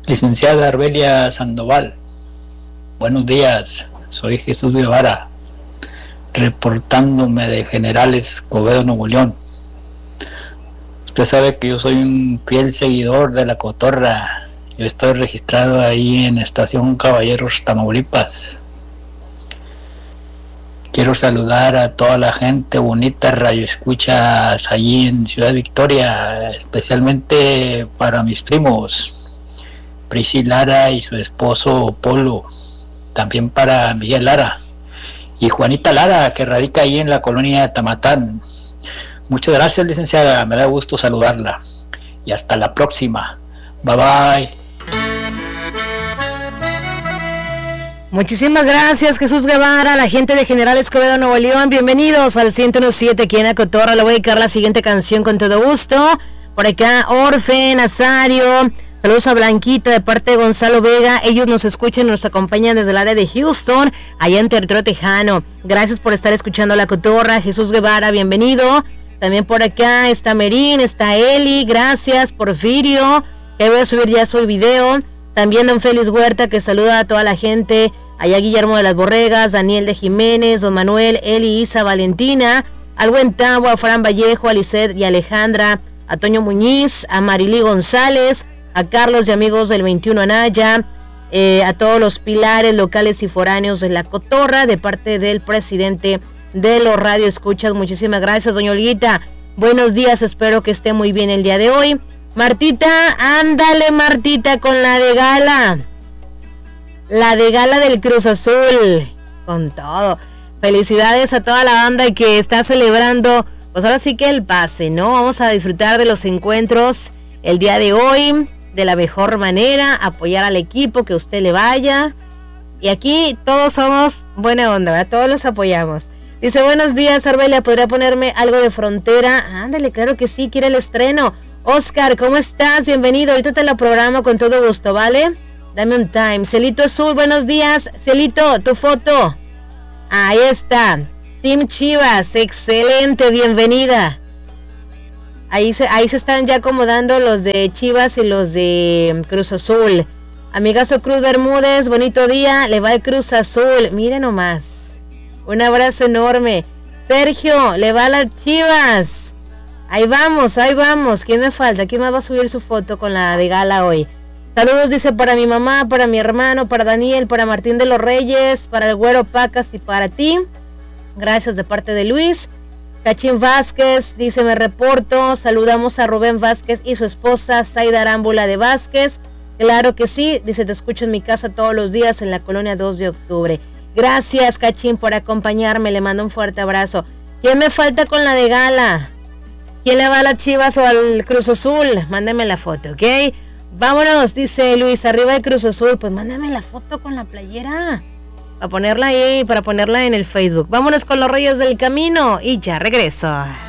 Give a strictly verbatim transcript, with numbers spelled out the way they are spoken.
Licenciada Arbelia Sandoval, buenos días, soy Jesús Guevara, reportándome de General Escobedo, Nuevo León. Usted sabe que yo soy un fiel seguidor de La Cotorra, yo estoy registrado ahí en Estación Caballeros, Tamaulipas. Quiero saludar a toda la gente bonita, radioescuchas allí en Ciudad Victoria, especialmente para mis primos, Priscila Lara y su esposo Polo, también para Miguel Lara y Juanita Lara, que radica ahí en la colonia de Tamatán. Muchas gracias, licenciada, me da gusto saludarla y hasta la próxima. Bye bye. Muchísimas gracias, Jesús Guevara, la gente de General Escobedo, Nuevo León. Bienvenidos al ciento siete aquí en La Cotorra. Le voy a dedicar la siguiente canción con todo gusto. Por acá, Orfe, Nazario. Saludos a Blanquita de parte de Gonzalo Vega. Ellos nos escuchan, nos acompañan desde el área de Houston, allá en territorio tejano. Gracias por estar escuchando La Cotorra. Jesús Guevara, bienvenido. También por acá está Merín, está Eli. Gracias, Porfirio. Que voy a subir ya su video. También don Félix Huerta, que saluda a toda la gente. Allá Guillermo de las Borregas, Daniel de Jiménez, don Manuel, Eli, Isa, Valentina, al buen Tabo, a Fran Vallejo, a Lisset y Alejandra, a Toño Muñiz, a Marilí González, a Carlos y amigos del veintiuno Anaya, eh, a todos los pilares locales y foráneos de La Cotorra, de parte del presidente de los Radio Escuchas. Muchísimas gracias, doña Olguita. Buenos días, espero que esté muy bien el día de hoy. Martita, ándale Martita con la de gala. La de gala del Cruz Azul. Con todo. Felicidades a toda la banda que está celebrando, pues ahora sí que el pase, ¿no? Vamos a disfrutar de los encuentros el día de hoy de la mejor manera, apoyar al equipo, que usted le vaya. Y aquí todos somos buena onda, ¿verdad? Todos los apoyamos. Dice, buenos días, Arbelia, ¿podría ponerme algo de Frontera? Ándale, claro que sí, quiere el estreno. Oscar, ¿cómo estás? Bienvenido, ahorita te lo programo con todo gusto, ¿vale? Dame un time. Celito Azul, buenos días. Celito, tu foto. Ahí está. Team Chivas, excelente, bienvenida. Ahí se, ahí se están ya acomodando los de Chivas y los de Cruz Azul. Amigazo Cruz Bermúdez, bonito día, le va el Cruz Azul. Miren nomás. Un abrazo enorme. Sergio, le va a las Chivas. Ahí vamos, ahí vamos. ¿Quién me falta? ¿Quién más va a subir su foto con la de gala hoy? Saludos, dice, para mi mamá, para mi hermano, para Daniel, para Martín de los Reyes, para el Güero Pacas y para ti. Gracias de parte de Luis. Cachín Vázquez, dice, me reporto. Saludamos a Rubén Vázquez y su esposa, Zaida Arámbula de Vázquez. Claro que sí, dice, te escucho en mi casa todos los días en la colonia dos de octubre. Gracias, Cachín, por acompañarme. Le mando un fuerte abrazo. ¿Quién me falta con la de gala? ¿Quién le va a las Chivas o al Cruz Azul? Mándame la foto, ¿ok? Vámonos, dice Luis, arriba el Cruz Azul. Pues mándame la foto con la playera. Para ponerla ahí, para ponerla en el Facebook. Vámonos con los Reyes del Camino y ya regreso.